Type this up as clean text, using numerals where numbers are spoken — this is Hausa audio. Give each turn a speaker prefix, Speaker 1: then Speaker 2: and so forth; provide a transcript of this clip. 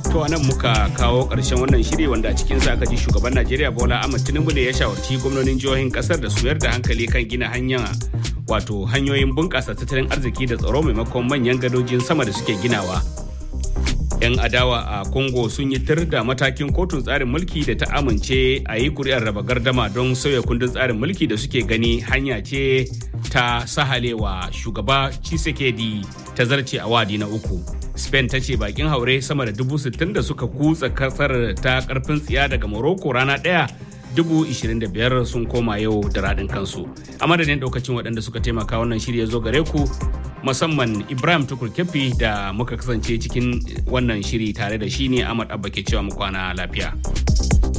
Speaker 1: To nan muka kawo ƙarshen wannan shiri wanda a cikin sa aka ji shugaban Najeriya Bola Ahmed Tinubu ne ya shawarci gwamnonin jihohin kasar da su yarda hankali kan gina hanyoyin bunƙasa tattalin arziki da tsaro maimakon manyan gadojin sama da suke ginawa. 'Yan adawa a Congo sun yi tir da matakin kotun tsarin mulki da ta amince a yi kuri'ar raba gardama don sauya kundin tsarin mulki da suke gani hanya ce ta sahalewa shugaba Tshisekedi ta zarce a wadi na uku. Spain ta ce bakin haure sama da 60,000 da suka kutsa kasar ta karfin tsiya daga Morocco rana ɗaya 25,000 sun koma yau da raɗin kansu. A madadin ɗaukacin waɗanda suka taimaka wannan shirya zo gare ku musamman Ibrahim Tukur Kefi da muka kasance cikin wannan shiri tare da shi ne Ahmad Abba ke cewa mu kwana lafiya.